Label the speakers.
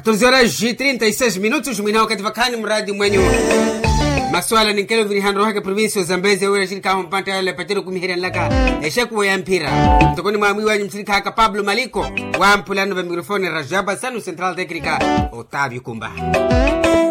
Speaker 1: 14 horas e 36 minutos, minao katika kani mradi mwenyu maswala ni kelo vinihandro hake provinsi Zambezi ule shirika mpanta yale patero kumihira nlaka esheku ya mpira mtokoni maamui wa mshirika haka Pablo Maliko wa mpulano wa mikrofoni Rajaba Sanu Central Technica Otavio Kumba.